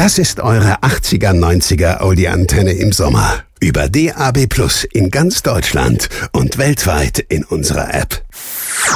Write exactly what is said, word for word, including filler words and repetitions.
Das ist eure achtziger neunziger Audi-Antenne im Sommer. Über D A B Plus in ganz Deutschland und weltweit in unserer App.